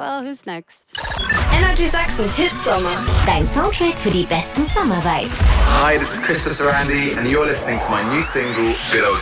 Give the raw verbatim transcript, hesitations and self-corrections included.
well, who's next? Energy Sachsen Hit Sommer. Dein Soundtrack für die besten Summer Vibes. Hi, this is Krista Sarandi and you're listening to my new single, Below